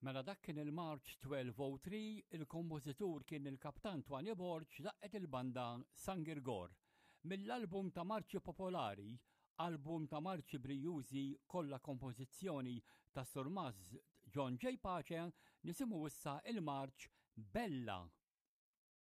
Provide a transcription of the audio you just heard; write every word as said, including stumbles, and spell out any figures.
Mela dak kien il-March twelve oh three, il-kompożitur kien il-Kaptan Twani Borġ daqqet il-banda San Girgor mill-album ta' Marċi Popolari, album ta' marċi brijużi kollha kompożizzjoni ta' Sur Maż John J. Pace, nisimgħu issa il-Marċ Bella.